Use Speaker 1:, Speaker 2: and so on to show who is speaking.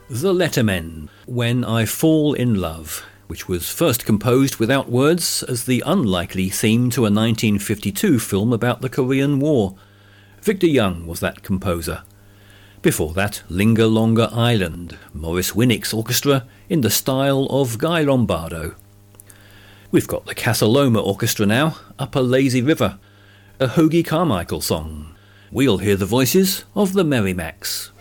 Speaker 1: The Lettermen, When I Fall in Love, which was first composed without words as the unlikely theme to a 1952 film about the Korean War. Victor Young was that composer. Before that, Linger Longer Island, Maurice Winnick's orchestra in the style of Guy Lombardo. We've got the Casa Loma Orchestra now, Up a Lazy River, a Hoagy Carmichael song. We'll hear the voices of the Merrimacs.